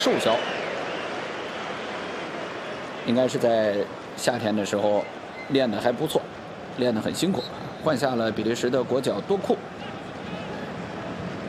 瘦削，应该是在夏天的时候练得还不错，练得很辛苦，换下了比利时的国脚多库。